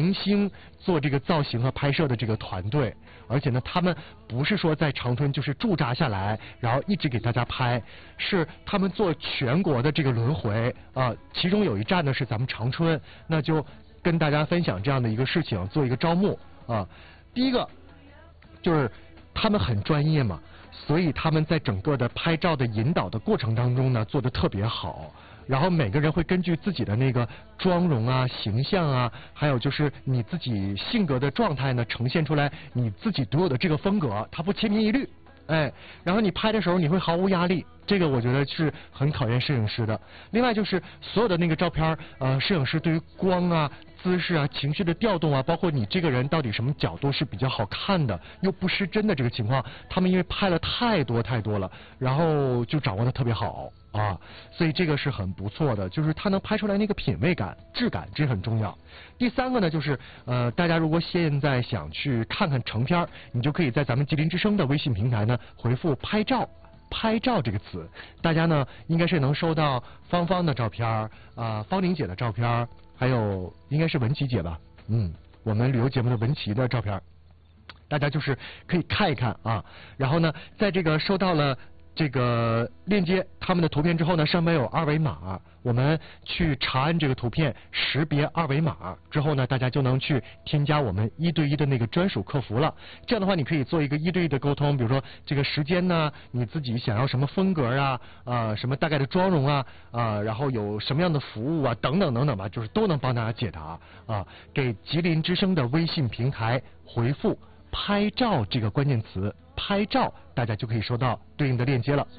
明星做这个造型和拍摄的这个团队，而且呢，他们不是说在长春就是驻扎下来，然后一直给大家拍，是他们做全国的这个轮回啊，其中有一站呢是咱们长春，那就跟大家分享这样的一个事情，做一个招募啊。第一个就是他们很专业嘛，所以他们在整个的拍照的引导的过程当中呢，做得特别好。然后每个人会根据自己的那个妆容啊、形象啊，还有就是你自己性格的状态呢，呈现出来你自己独有的这个风格，它不千篇一律。哎，然后你拍的时候你会毫无压力，这个我觉得是很考验摄影师的。另外就是所有的那个照片，摄影师对于光啊、姿势啊、情绪的调动啊，包括你这个人到底什么角度是比较好看的，又不失真的这个情况，他们因为拍了太多了，然后就掌握的特别好啊，所以这个是很不错的，就是他能拍出来那个品味感、质感，这很重要。第三个呢，就是大家如果现在想去看看成片，你就可以在咱们吉林之声的微信平台呢回复“拍照”。拍照这个词，大家呢应该是能收到芳芳的照片方玲姐的照片，还有应该是文琪姐吧，我们旅游节目的文琪的照片，大家就是可以看一看啊。然后呢，在这个收到了这个链接他们的图片之后呢，上面有二维码，我们去查按这个图片，识别二维码之后呢，大家就能去添加我们1对1的那个专属客服了。这样的话，你可以做一个1对1的沟通，比如说这个时间呢，你自己想要什么风格啊，什么大概的妆容啊，然后有什么样的服务啊，等等吧，就是都能帮大家解答啊。给吉林之声的微信平台回复“拍照”这个关键词，拍照，大家就可以收到对应的链接了。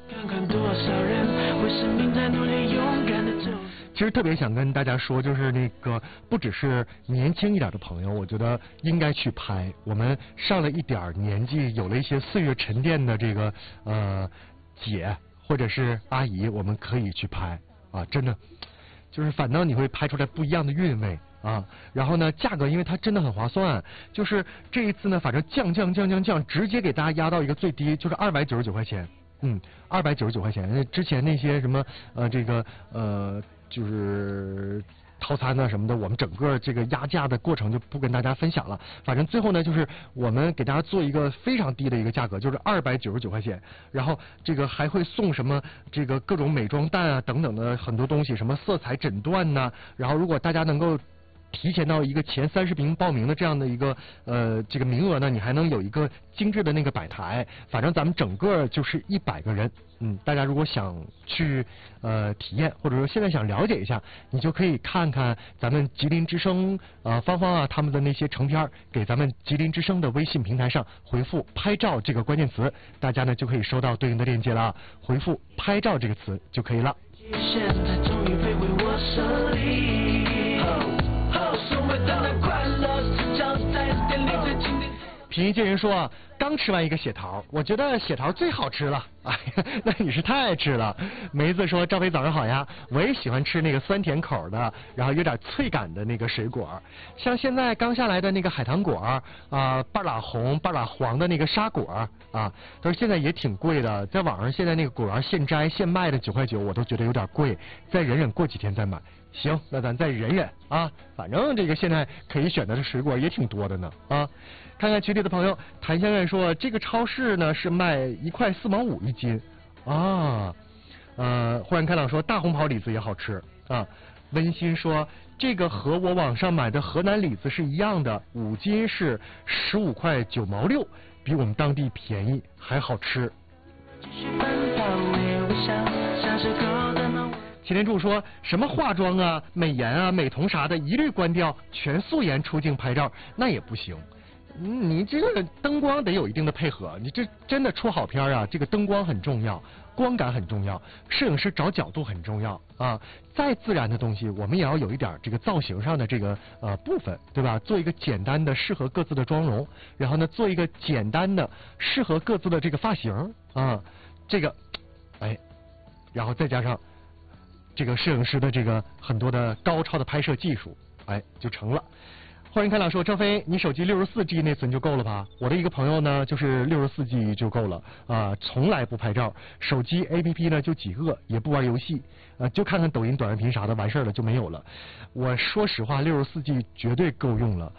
其实特别想跟大家说，就是那个不只是年轻一点的朋友，我觉得应该去拍。我们上了一点年纪，有了一些岁月沉淀的这个姐或者是阿姨，我们可以去拍啊，真的就是反倒你会拍出来不一样的韵味啊。然后呢，价格因为它真的很划算，就是这一次呢，反正降，直接给大家压到一个最低，就是299块钱。299块钱。之前那些什么就是套餐啊什么的，我们整个这个压价的过程就不跟大家分享了。反正最后呢，就是我们给大家做一个非常低的一个价格，就是299块钱。然后这个还会送什么这个各种美妆蛋啊等等的很多东西，什么色彩诊断呐。然后如果大家能够提前到一个前30名报名的这样的一个这个名额呢，你还能有一个精致的那个摆台。反正咱们整个就是100个人。大家如果想去体验，或者说现在想了解一下，你就可以看看咱们吉林之声芳芳啊他们的那些成片，给咱们吉林之声的微信平台上回复“拍照”这个关键词，大家呢就可以收到对应的链接了。回复“拍照”这个词就可以了。现在终于飞回我手里。平易近人说，刚吃完一个血桃，我觉得血桃最好吃了。哎呀，那你是太爱吃了。梅子说，赵飞早上好呀，我也喜欢吃那个酸甜口的，然后有点脆感的那个水果，像现在刚下来的那个海棠果半拉红半拉黄的那个沙果但是现在也挺贵的，在网上现在那个果园现摘现卖的9块9，我都觉得有点贵，再忍忍过几天再买。行，那咱再忍忍啊，反正这个现在可以选择的水果也挺多的呢啊。看看群里的朋友，谭先生说这个超市呢是卖1块4毛5一斤啊。忽然开朗说大红袍李子也好吃啊。温馨说这个和我网上买的河南李子是一样的，5斤是15块9毛6，比我们当地便宜还好吃。秦天柱说什么化妆啊、美颜啊、美瞳啥的一律关掉，全素颜出镜拍照，那也不行。你这个灯光得有一定的配合，你这真的出好片啊，这个灯光很重要，光感很重要，摄影师找角度很重要啊。再自然的东西，我们也要有一点这个造型上的这个部分，对吧？做一个简单的适合各自的妆容，然后呢，做一个简单的适合各自的这个发型这个然后再加上这个摄影师的这个很多的高超的拍摄技术，就成了。欢迎开朗说，张飞，你手机64G 内存就够了吧？我的一个朋友呢，就是64G 就够了从来不拍照，手机 APP 呢就几个，也不玩游戏就看看抖音、短视频啥的，完事儿了就没有了。我说实话，64G 绝对够用了。